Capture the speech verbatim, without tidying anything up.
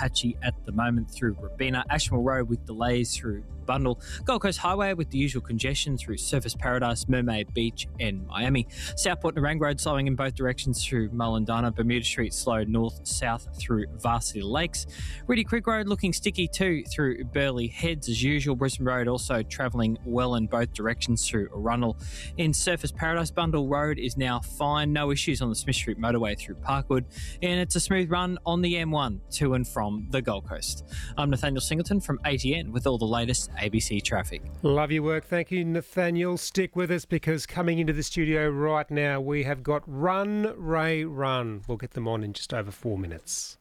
patchy at the moment through Robina. Ashmore Road with delays through Bundle. Gold Coast Highway with the usual congestion through Surfers Paradise, Mermaid Beach and Miami. Southport Nerang Road slowing in both directions through Mullendana. Bermuda Street slow north-south through Varsity Lakes. Reedy Creek Road looking sticky too through Burleigh Heads as usual. Brisbane Road also travelling well in both directions through Arundel. In Surfers Paradise, Bundle Road is now fine. No issues on the Smith Street motorway through Parkwood. And it's a smooth run on the M one to and from the Gold Coast. I'm Nathaniel Singleton from A T N with all the latest A B C traffic. Love your work. Thank you, Nathaniel. Stick with us because coming into the studio right now we have got Run, Ray, Run. We'll get them on in just over four minutes.